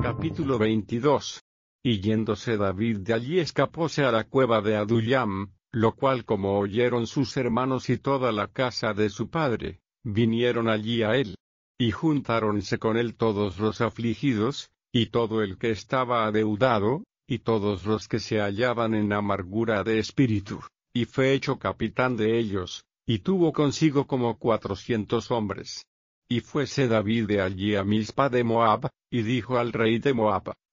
Capítulo 22. Y yéndose David de allí escapóse a la cueva de Adullam, lo cual como oyeron sus hermanos y toda la casa de su padre, vinieron allí a él. Y juntáronse con él todos los afligidos, y todo el que estaba adeudado, y todos los que se hallaban en amargura de espíritu, y fue hecho capitán de ellos, y tuvo consigo como 400 hombres. Y fuese David de allí a Mizpa de Moab, y dijo al rey de Moab: